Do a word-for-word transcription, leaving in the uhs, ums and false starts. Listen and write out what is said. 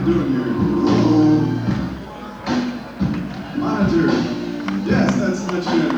doing here? Hello? Monitor. Yes, that's what you